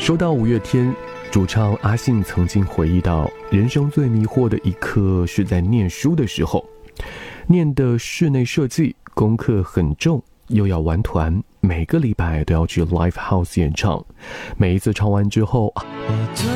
说到五月天，主唱阿信曾经回忆到，人生最迷惑的一刻是在念书的时候，念的室内设计，功课很重，又要玩团，每个礼拜都要去 live house 演唱，每一次唱完之后，